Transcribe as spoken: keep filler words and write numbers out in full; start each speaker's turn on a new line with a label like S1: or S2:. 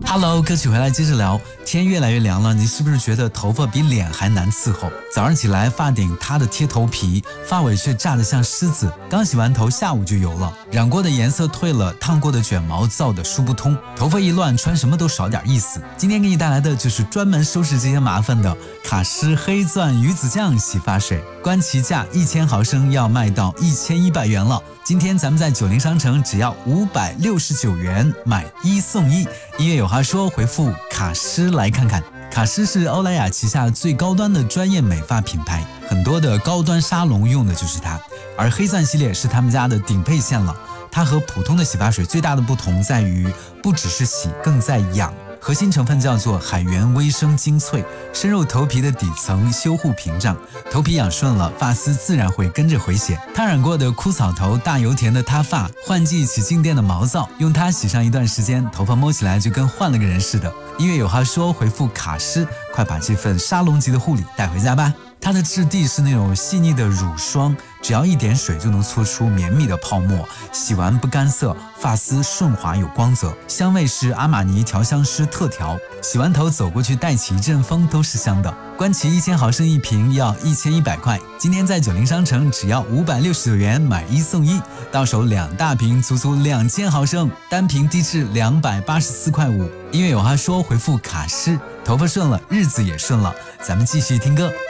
S1: Hello， 歌曲回来接着聊。天越来越凉了，你是不是觉得头发比脸还难伺候？早上起来发顶塌的贴头皮，发尾却炸得像狮子，刚洗完头下午就油了，染过的颜色褪了，烫过的卷毛燥得梳不通，头发一乱穿什么都少点意思。今天给你带来的就是专门收拾这些麻烦的卡诗黑钻鱼子酱洗发水，官旗价一千毫升要卖到一千一百元了。今天咱们在九零商城只要五百六十九元买一送一。音乐有话说，回复卡诗来看看。卡诗是欧莱雅旗下最高端的专业美发品牌，很多的高端沙龙用的就是它，而黑钻系列是他们家的顶配线了。它和普通的洗发水最大的不同在于，不只是洗，更在养。核心成分叫做海源微生精粹，深入头皮的底层，修护屏障，头皮养顺了，发丝自然会跟着回血。它染过的枯草头，大油田的塌发，换季起静电的毛躁，用它洗上一段时间，头发摸起来就跟换了个人似的。音乐有话说，回复卡诗，快把这份沙龙级的护理带回家吧。它的质地是那种细腻的乳霜，只要一点水就能搓出绵密的泡沫，洗完不干涩，发丝顺滑有光泽。香味是阿玛尼调香师特调，洗完头走过去带起一阵风都是香的。官旗一千毫升一瓶要一千一百块，今天在九零商城只要五百六十九元买一送一，到手两大瓶足足两千毫升，单瓶低至两百八十四块五。音乐有话说，回复卡诗，头发顺了，日子也顺了。咱们继续听歌。